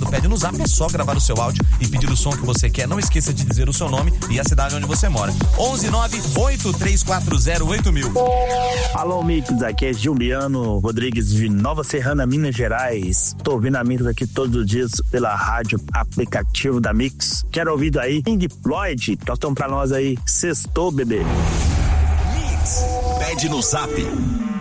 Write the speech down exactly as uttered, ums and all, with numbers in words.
pede no Zap, é só gravar o seu áudio e pedir o som que você quer. Não esqueça de dizer o seu nome e a cidade onde você mora. onze nove oito três quatro zero oito mil. Alô, Mix, aqui é Juliano Rodrigues de Nova Serrana, Minas Gerais. Tô ouvindo a Mix aqui todos os dias pela rádio aplicativo da Mix. Quero ouvir aí Pink Floyd, tocam pra nós aí, sextou, bebê. Mix, pede no Zap